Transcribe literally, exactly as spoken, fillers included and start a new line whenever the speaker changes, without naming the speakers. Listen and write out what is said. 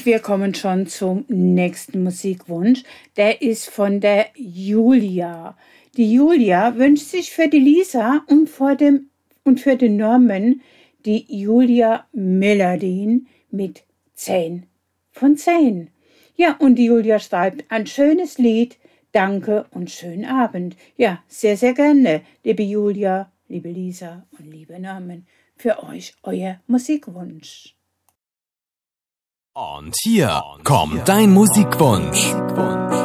wir kommen schon zum nächsten Musikwunsch. Der ist von der Julia. Die Julia wünscht sich für die Lisa und, vor dem, und für den Norman die Julia Melodien mit zehn von zehn. Ja, und die Julia schreibt ein schönes Lied. Danke und schönen Abend. Ja, sehr, sehr gerne, liebe Julia, liebe Lisa und liebe Norman, für euch euer Musikwunsch.
Und hier kommt dein Musikwunsch.